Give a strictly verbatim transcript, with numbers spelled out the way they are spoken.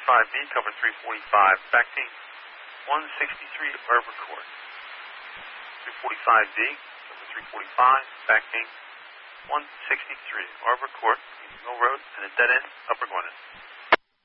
forty-five B, cover three forty-five, backing one sixty-three Arbor Court. three forty-five B, cover three forty-five, backing one sixty-three Arbor Court, Mill Road, and a dead end, Upper Gwinnett.